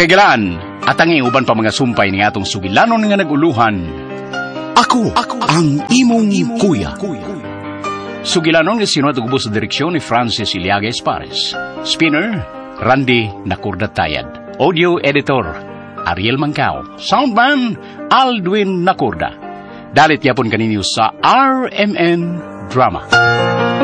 Kagalaan, at ang uban pa mga sumpay ni atong sugilanon nga naguluhan. Ako ang imong kuya. Sugilanon nga sinuat ug sa direksyon ni Francis Iliagues Pares. Spinner, Randy Nakurda-Tayad. Audio editor, Ariel Mancao. Soundman, Aldwin Nakurda. Dalit yapon kaninyo sa RMN Drama.